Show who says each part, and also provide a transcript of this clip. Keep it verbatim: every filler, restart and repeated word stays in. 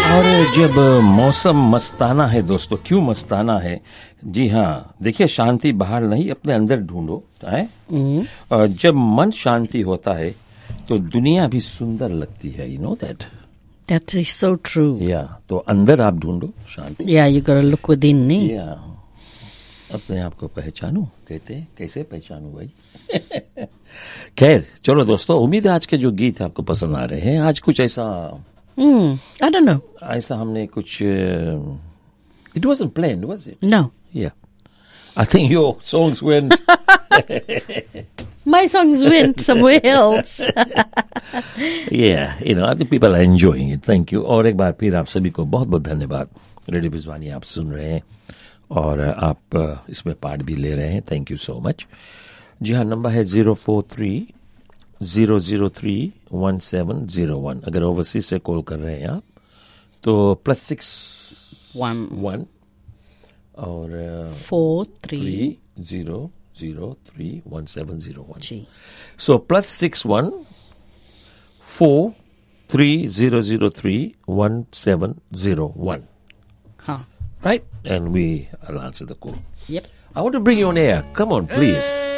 Speaker 1: और जब मौसम मस्ताना है दोस्तों, क्यों मस्ताना है? जी हाँ, देखिए शांति बाहर नहीं अपने अंदर ढूंढो है। और जब मन शांति होता है तो दुनिया भी सुंदर लगती है। You know that
Speaker 2: That is so true.
Speaker 1: या तो अंदर आप ढूंढो शांति।
Speaker 2: Yeah, you gotta look within me.
Speaker 1: या अपने आप को पहचानो। कहते हैं कैसे पहचानू भाई? खैर चलो दोस्तों, उम्मीद है आज के जो गीत आपको पसंद आ रहे हैं। आज कुछ ऐसा
Speaker 2: Hmm, I don't know.
Speaker 1: ऐसा हमने कुछ it wasn't planned, was it?
Speaker 2: No.
Speaker 1: Yeah. I think your songs went
Speaker 2: My songs went somewhere else.
Speaker 1: yeah, you know, I think people are enjoying it. Thank you. और एक बार फिर आप सभी को बहुत बहुत धन्यवाद। रेडियो बिजवानी आप सुन रहे हैं और आप इसमें पार्ट भी ले रहे हैं। Thank you so much. जी हाँ, नंबर है zero four three zero zero three one seven zero one. अगर ओवरसीज से कॉल कर रहे हैं आप तो प्लस सिक्स
Speaker 2: One,
Speaker 1: वन और
Speaker 2: four, three.
Speaker 1: Three zero zero three one seven zero one.
Speaker 2: Ji.
Speaker 1: So plus six one four three zero zero three one seven zero one.
Speaker 2: Huh.
Speaker 1: Right? And we will answer the call.
Speaker 2: Yep.
Speaker 1: I want to bring you on air. Come on, please.